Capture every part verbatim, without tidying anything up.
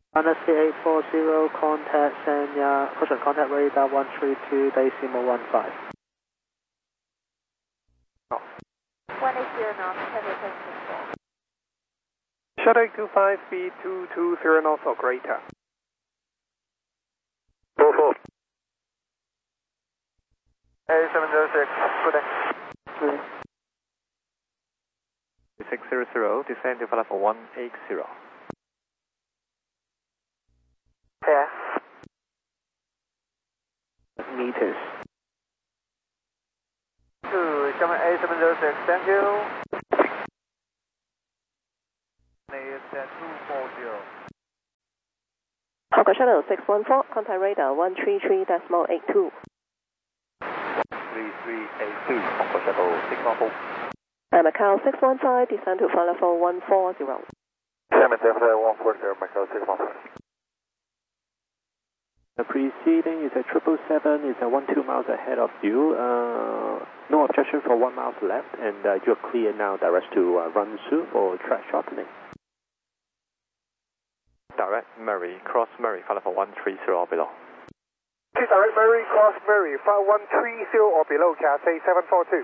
Dynasty eight four zero, contact Sanya, push on contact radar one three two decimal one five. one eight zero knots, heavy attention. Shuttle two five, speed two two zero knots or greater. four four. A seven zero six, good day. Good. six zero zero, descend to flight for one eight zero. Yeah. Meters. Two, seven A seven zero six, thank you. Is at two four zero. Hong Kong Shuttle six one four, contact radar one three three decimal eight two. three three eight two, Hong Kong Shuttle six one four. And Macau six one five, descend to flight level one four zero. Seven seven one four zero, Macau six one five. The preceding is a triple seven, is a one two miles ahead of you. Uh, no objection for one mile left, and uh, you're clear now direct to uh, run soon for track shortening. Direct Murray, cross Murray, flight for one three zero or below. Direct Murray, cross Murray, flight one three zero or below, Cathay seven four two.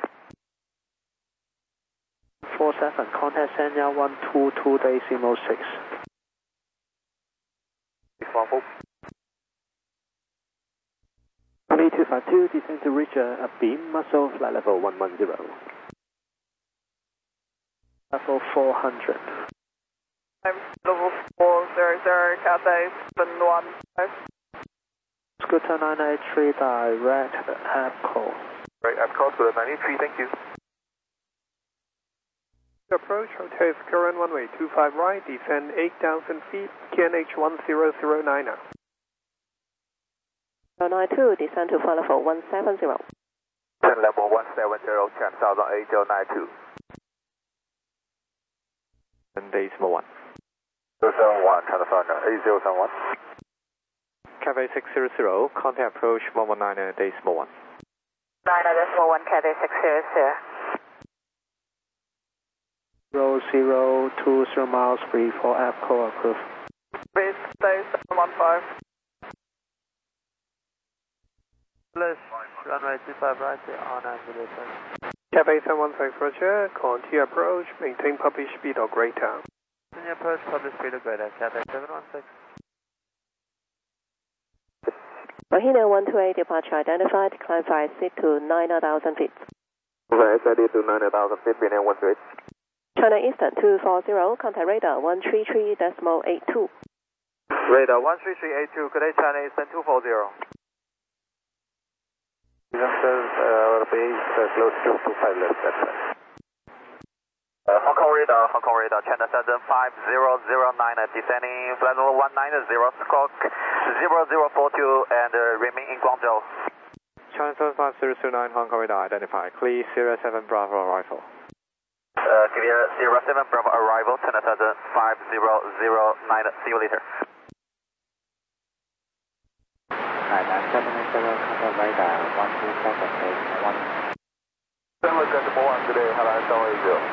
four seven, contact Sanya one two two decimal six. six one four. Only two five two, descend to reach a, a beam, muscle flight level one one zero. Level four hundred. I'm level four zero zero, Cathay seven one five. Scooter nine eight three, direct APCO. Right, I've called Scooter nine eight three, thank you. Approach, Hotel current runway two five right, descend eight thousand feet, K N H one zero zero nine now. zero nine two, descend to flight level one seven zero. Ten level one seven zero, ten thousand eight zero nine two. And decimal one. zero seven one, California, eight zero seven one. Cathay six zero zero, contact approach one one nine decimal one. nine decimal one, Cathay six zero zero. Zero zero two zero miles free for APCO approved. Base Cathay seven one five. Plus, runway two five right, on and deliver. Cathay seven one five, Roger, continue approach, maintain published speed or greater. Continue approach, public speed or greater, Cathay seven one six. Mahina one two eight, departure identified, climb five seat to nine thousand feet. Okay, S I D to nine thousand feet, Benin one three eight. China Eastern two four zero, contact radar one three three decimal eight two. Radar one three three eight two, good day, China Eastern two four zero. Junctions, uh, base, uh, close to two five left, that's right. Uh, Hong Kong radar, Hong Kong radar, China Southern five zero zero nine, uh, descending flight level one nine zero, squawk zero zero four two, and uh, remain in Guangzhou. China seven five zero two nine, Hong Kong radar identified. Clear Sierra seven Bravo arrival. Uh, clear zero seven Bravo arrival, China Southern five zero zero nine, see you later. Nine seven seven, contact radar one two seven eight one. seven decimal one today, hello, seven eight zero.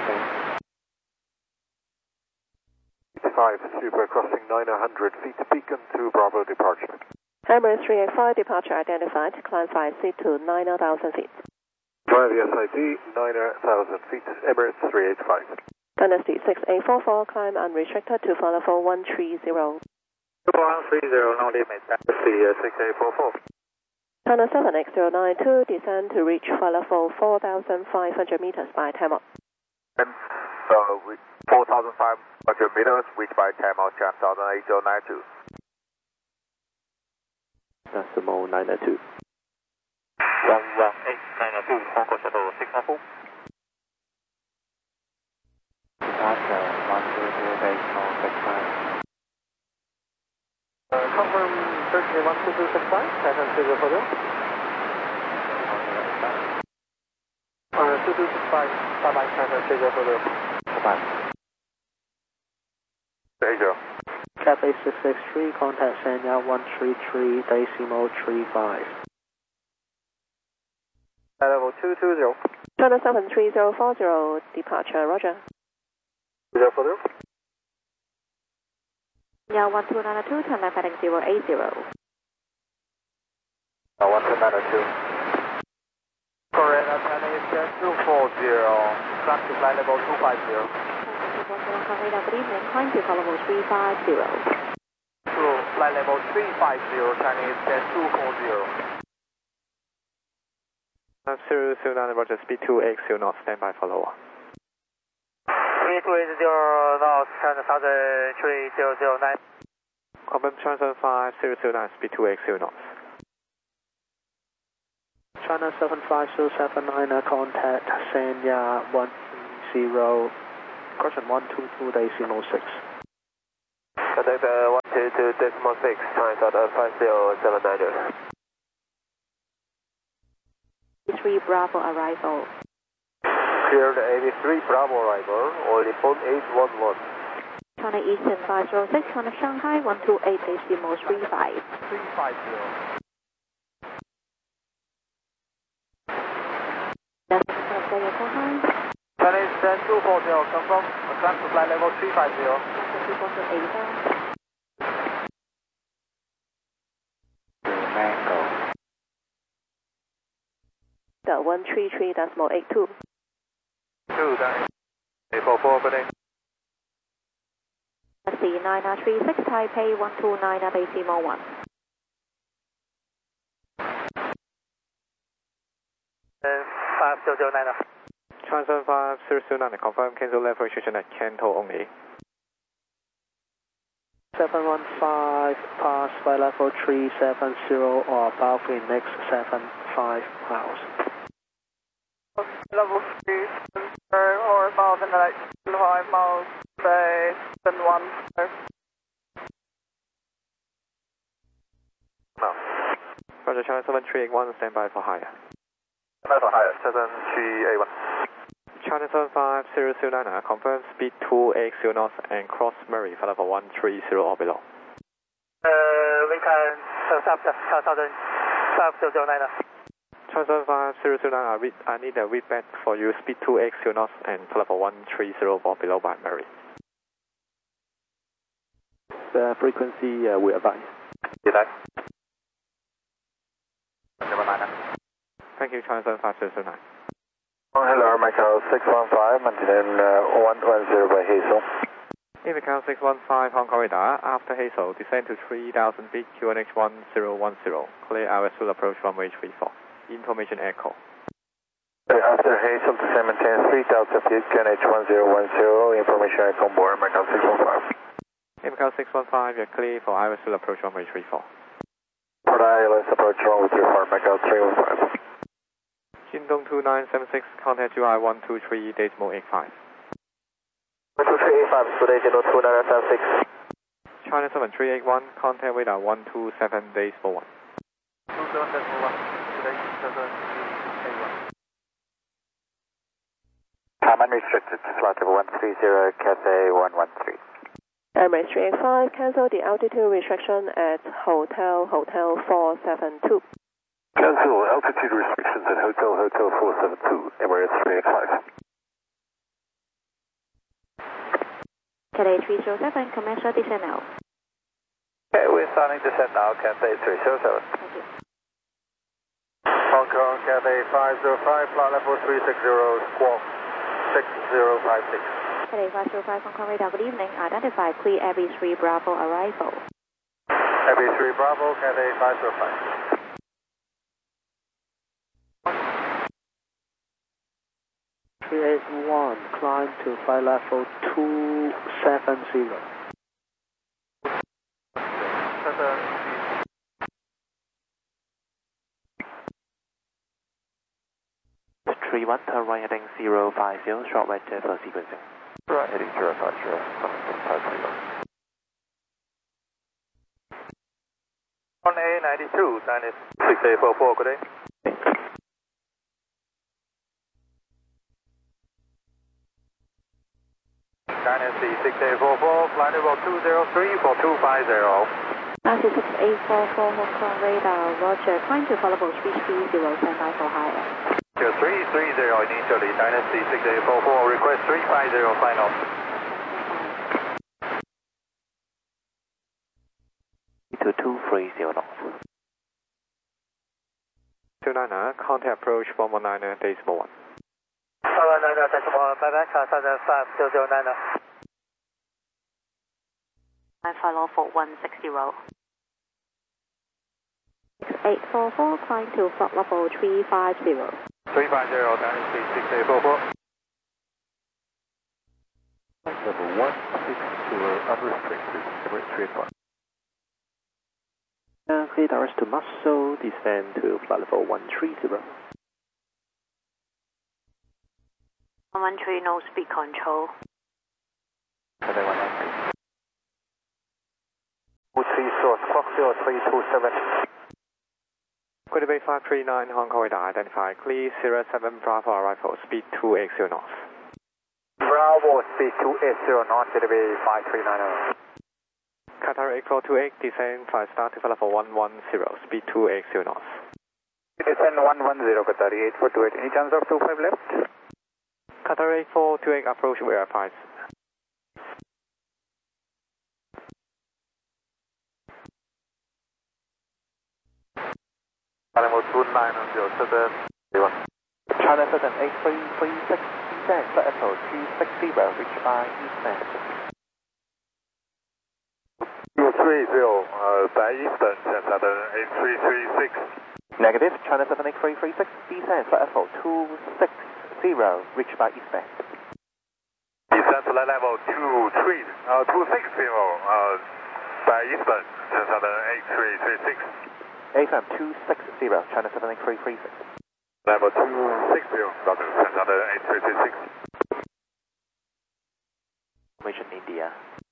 five, super crossing nine hundred feet, beacon to Bravo departure. Emirates three eight five, departure identified, climb five seat to nine thousand feet. Drive S I D, nine thousand feet, Emirates three eight five. Dynasty six eight four four, climb unrestricted to flight level one three zero. one three zero, no limit, Dynasty six eight four four. China seven X zero nine two, descend to reach flight level four thousand five hundred meters by time out. And uh, with four thousand five hundred meters, reach by time out, ten thousand eight zero nine two. Decimal nine two. one one eight nine two, Hong Kong Shuttle six one four. Departure one two two decimal six five. Uh, confirm thirty one two two six five, Titan zero for them. Uh, two two six five, bye bye, Titan zero for them. Bye. There you go. Cathay six six three, contact Sanya one three three decimal three five. Level two two zero. China seven three zero four zero, departure, roger. Zero for them. Yeah, one two nine two, turn left heading zero eight zero. Uh, one two nine two. Correct, Chinese ten two four zero, climb to flight level two five zero. Conway, good evening, climb to flight level three five zero. To flight level three five zero, Chinese ten two four zero. zero zero nine, Roger, speed two eight zero knots, standby for lower. three two eight zero knots, China Southern three zero zero nine. Confirm China seven five zero zero nine, speed two eight zero knots. China seven five zero seven nine, uh, contact Sanya one zero, correction one two two decimal six. Contact uh, one two two decimal six, China Southern five zero seven nine. three Bravo arrival. Clear the eighty-three Bravo arrival, only phone eight one one. China Eastern five zero six, China Shanghai one two eight decimal three five. three five zero. That's the Shanghai. Chinese ten two four zero, confirm, climb to flight level three five zero. Mango. The one three three decimal eight two. two, Danny. eight four four, good day. That's the nine three six, Taipei one two nine decimal one. five zero zero nine. China seven five zero zero nine, confirm cancel left registration at Kanto only. seven one five, pass flight level three seven zero or above in next seven five miles. Level three or above in the next five miles, say seven one. No. Roger, China seven three eight one, standby for higher. Standby for higher, seven three eight one. China seven five zero zero nine, confirm speed two eight zero knots and cross Murray, flight level one three zero or below. Uh, we can stop the southern five zero zero nine. China seven five zero zero nine, I, read, I need a read back for you, speed two eight zero knots and flight level one three zero or below by Murray. The frequency uh, we advise. Did I? Never mind. Thank you, China seven five zero zero nine. Oh, hello, Macau six one five, maintain uh, one one zero by Hazel. In Macau six one five, Hong Kong radar, after Hazel, descend to three thousand feet, Q N H one zero one zero, clear our full approach runway three four. Information echo. After Hazel, descend maintain three thousand feet, Q N H one zero one zero, information echo on board, Macau six one five. In Macau six one five, you're clear for our full approach runway three four. Port I L S approach runway three four, Macau three one five. Jindong two nine seven six, contact U I one two three decimal eight five. one two three eight five, today Jindong two nine seven six. China seven three eight one, contact radar one two seven decimal one. two seven decimal one, today seven three eight one. Time unrestricted, flight level one three zero, Cathay one one three. Emirates three eight five, cancel the altitude restriction at Hotel Hotel four seven two. Cancel altitude restrictions at Hotel Hotel four seven two, Emirates three eight five. Cathay three zero seven, commercial descent now. Okay, we're starting descent now, Cathay three zero seven. Thank you. Hong Kong, Cathay five zero five, flight level three six zero, squawk six zero five six. Cathay five zero five, Hong Kong radar, good evening. Identify clear Abbey three Bravo arrival. Abbey three Bravo, Cathay five zero five. three eight one, climb to flight level two seven zero. three one, turn right heading zero five zero, short right jet for sequencing. Right heading zero five zero, five three one. one A ninety-two, six eight four four, good day. Dynasty six eight four four, flight level two zero three for two five zero. Dynasty six eight four four, Hong Kong radar, roger. Climb to flight level three three zero, standby for higher. three three zero initially, Dynasty six eight four four, request three five zero final. to two three zero knots. two niner, contact approach one one nine decimal one. one one nine decimal one, bye bye, China Southern five zero zero nine. Follow for one six zero. eight four four, climb to flight level three five zero. three five zero, down three six eight four four. Level one six zero, unrestricted, Emirates three one. Uh, clear direct to Muscle, descend to flight level one three zero. one three, no speed control. three source, Fox zero three two seven. Query Bay five three nine, Hong Kong radar, identify, clear zero seven Bravo arrival, speed two eight zero knots. Bravo, speed two eight zero knots, Query Bay five three nine. Qatar eight four two eight, descend five star to level one one zero, speed two eight zero knots. Descend one one zero, Qatar eight four two eight, any chance of two five left? Qatar eight four two eight, approach verified. Animal two nine zero seven. China Southern eight three three six, descend, flight level two six zero, reach by eastbound. two three zero, uh, by eastern, China Southern eight three three six. Negative, China Southern eight three three six, descend, flight level two six zero, reach by eastbound. Descend flight level two three, uh, two six zero, uh, by eastern, China Southern eight three three six. A F M two six zero, China Southern eight three three six. Level two six zero, Doctor China Southern eight three three six. Mission India.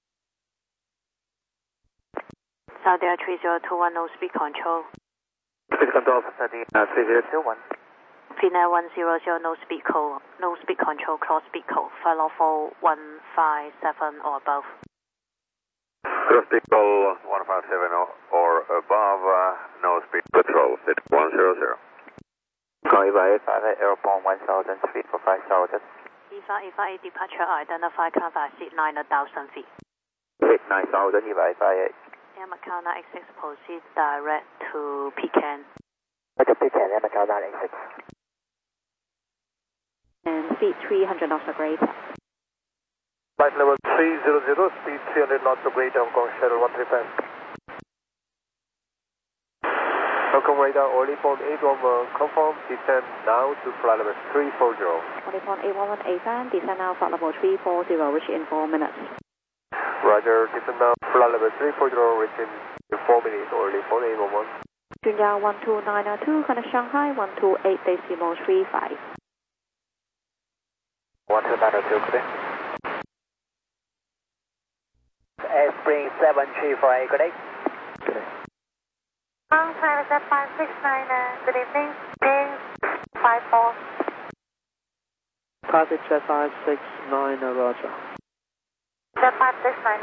Saudi Air three zero two one, no speed control. Speed control, setting uh, three zero two one. Finnair one zero zero, no speed code, no speed control, cross speed code, follow for one five seven or above. Cross speed call one five seven or above, uh, no speed control, set one zero zero. Call by five eight airborne one thousand, speed for five thousand. E five E five eight departure, identify cover seat nine thousand feet. Hit nine thousand, E five eight. Air Macau nine eight six, proceed direct to Pecan. Like a Pecan, Air Macau nine eight six. And speed three hundred knots or greater. Flight level three zero zero, speed three hundred knots or greater, Hong Kong Shuttle one three five. Hong Kong radar, Olipon eight one one, confirm, descend now to flight level three four zero. Olipon eight one one A F M, descend now flight level three four zero, reach in four minutes. Roger, descend now flight level three four zero, reaching in four minutes, Olipon eight one one. Junya one two nine two, connect Shanghai one two eight decimal three five. one two nine two, clear. Air Spring seven three four eight, good day. Good day. Long time is at five six nine, uh, good evening. Ping five four. Target jet five six nine, Roger. Jet five six nine.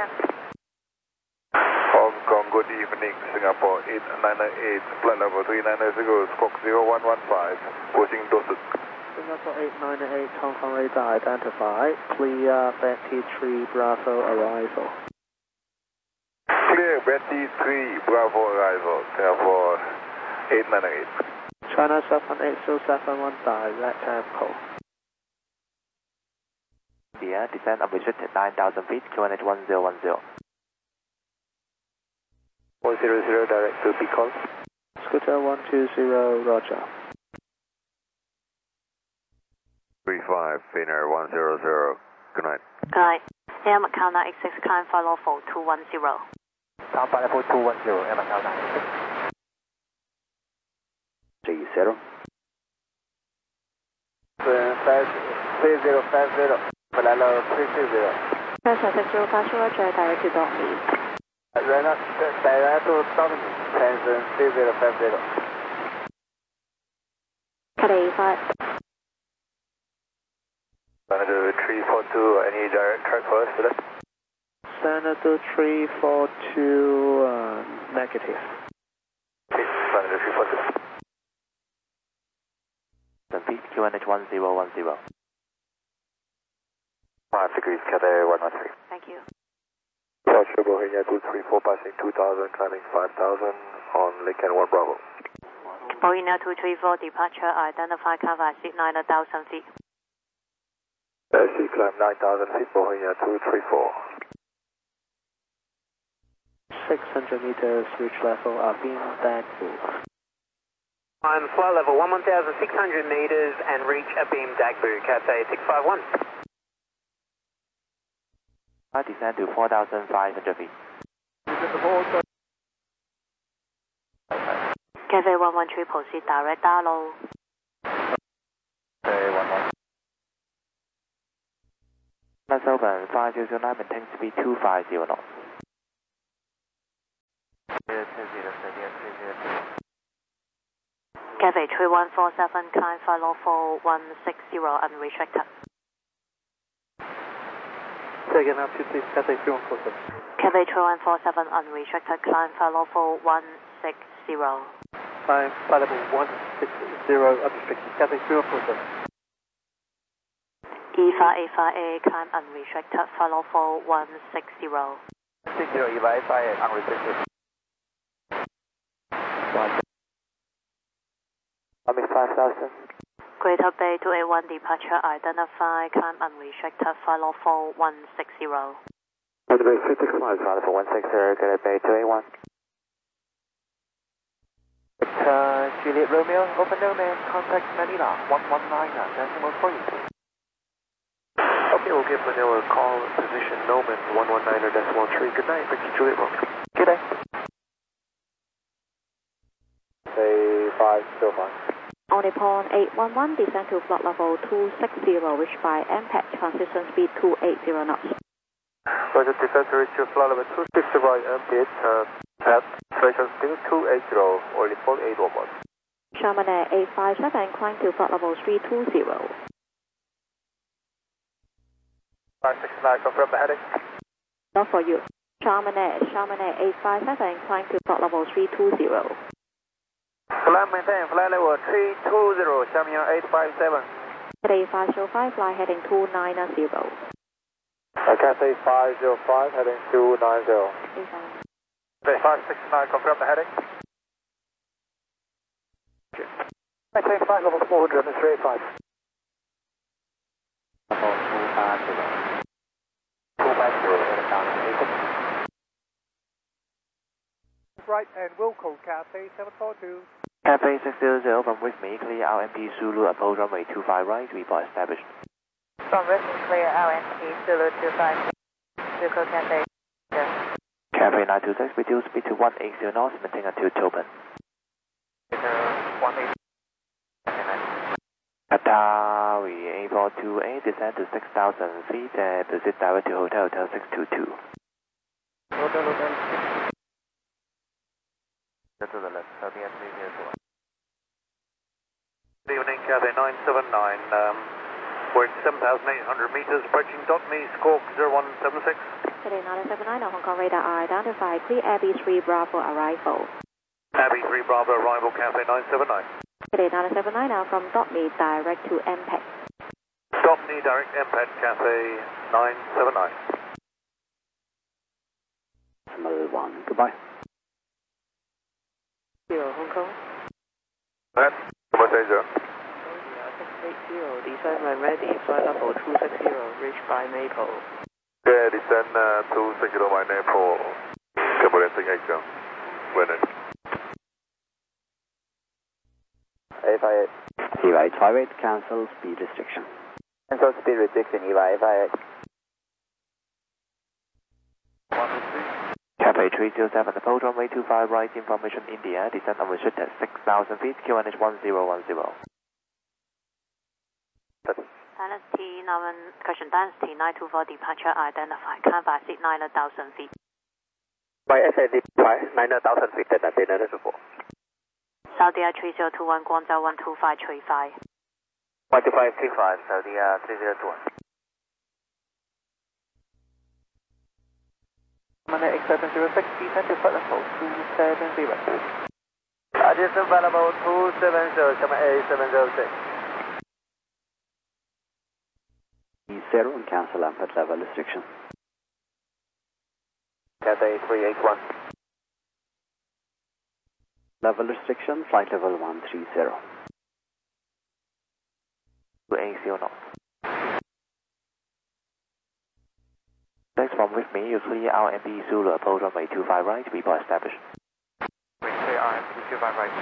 Hong Kong, good evening. Singapore eight nine eight, flight level three nine zero, squawk zero one one five, pushing Dorset. Singapore eight nine eight, Hong Kong radar identified, clear Betty three Bravo arrival. Clear Betty three Bravo arrival, Singapore eight nine eight. China Southern eight zero seven one, direct tempo. India, descend unrestricted nine thousand feet, Q N H one zero one zero. one zero zero, direct to Beacon. Scooter one two zero, Roger. three five, Finnair one zero zero, good night. Good night. Air Macau nine eight six, climb follow for two one zero. Down by level two one zero, Air Macau nine eight six. three zero. three zero five zero, flight level three three zero. Pressure six zero five, Roger, direct to Dortmund. Direct to Dortmund, Transit three zero five zero. Cathay five. Senator three four two, any direct track for us today? Senator three four two, uh, negative. Okay, Senator three four two. Feet, Q N H one zero one zero. five degrees, Cathay one one three. Thank you. Roger, Bohemia two three four, passing two thousand, climbing five thousand on Lincoln one Bravo. Bohemia two three four, departure identify, cover seat nine thousand feet. S C climb nine thousand feet, Bohemia two three four. six hundred meters, reach level, uh, beam deck move. On flight level one thousand six hundred meters and reach a beam Dagbu, Cathay six five one. I descend to four thousand five hundred feet. Cathay one one three, proceed direct Darlow. Cathay one one. Let's open five zero zero nine, maintain speed two five zero knots. Cathay three one four seven, climb follow four one six zero, unrestricted. Say again, altitude please, Cathay three one four seven. Cathay three one four seven, unrestricted, climb follow four one six zero. Climb flight level one six zero, unrestricted, Cathay three one four seven. E five eight five A, climb unrestricted, follow four one six zero. six zero, E five eight five, unrestricted. Climbing five thousand. Greater Bay two eight one, departure identify, climb unrestricted, follow four one six zero. Greater Bay three six one, follow for one six zero, Greater Bay two eight one. Uh, Juliet Romeo, open no man, contact Manila, one one nine, decimal three. Okay, we'll give Manila a call, position Noman, one one nine decimal three. Good night, Victor Juliet Romeo. Good day. Say five zero five. On Nippon eight one one, descend to flight level two six zero, reach by M P A C, transition speed two eighty knots. Roger, descend to reach your flight level two six zero, M P H, uh, at transition speed two eighty, or report eight one one. Sharman Air eight five seven, climb to flight level three two zero. five six nine, confirm the heading. Not for you. Sharman Air, Sharman Air eight five seven, climb to flight level three two zero. Climb maintain, flight level three two zero, Xiamen eight five seven. Cathay five zero five, fly heading two nine zero. Uh, Cathay five zero five, heading two nine zero. Cathay five six nine, confirm the heading. Cathay flight level four hundred, three eight five. Level two five zero. two five zero, heading down to eight. Right, and we'll call Cathay seven four two. Cathay six zero zero from with me, clear R M P Zulu, approach runway two five right, report established. From Whitney, clear R M P Zulu two five. Zulu Cathay. Cathay nine two six, reduce speed to one eighty knots, maintain until Tobin. one eight. Qatari A four two eight, descend to six thousand feet and proceed direct to Hotel Hotel six two two. Hotel Hotel. To the left, uh, the three zero two. Good evening, Cathay nine seven nine. Um, we're at seven thousand eight hundred meters, approaching dot me, squawk zero one seven six. Cathay nine seven nine, Hong Kong radar identify, clear Abbey three Bravo arrival. Abbey three Bravo arrival, Cathay nine seven nine. Cathay nine seven nine, now from Dot Me direct to M P A C. Dot me, direct M P A C, Cathay nine seven nine. Number one, goodbye. Zero, Hong Kong. That, what say, sir? six eight zero, descend when ready, flight level two six zero, reach by Maple. Yeah, descend uh, two six zero by Naples. Kemudian tinggal when it. eight five eight. E Y eight five eight, cancel speed restriction. Cancel speed restriction, E Y eight five eight. Cathay three zero seven, approach runway two five right, information India, descend unrestricted six thousand feet, Q N H one zero one zero. Dynasty nine, question Dynasty nine two four, departure identified, climb by seat nine thousand feet. By S A D nine thousand feet, then that's nine thousand four. Saudi Air three zero two one, Guangzhou one two five three five. one two five three five, Saudi Air three zero two one. Manila X seven zero six, descend to flight level two seven zero. Adjustment flight level two seven zero, Xiamen A seven zero six. E zero and cancel amped level restriction. Cathay three eight one. Level restriction, flight level one three zero. two eight zero knots. Next from with me, you clear R M B Zulu, approach runway two five right, report established. We clear R M B two five right.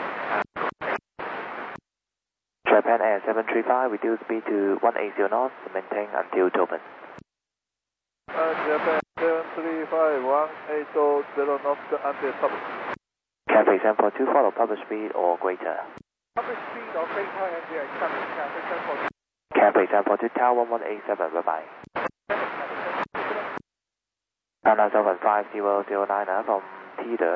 Japan Air seven three five, reduce speed to one eighty knots, maintain until open. Uh, Japan seven three five, one eighty knots until top. Cathay seven four two, follow public speed or greater. Public speed or greater and the accepted Cathay seven four two. Cathay seven four two, tower one one eight seven, bye bye. China seven five zero zero nine from T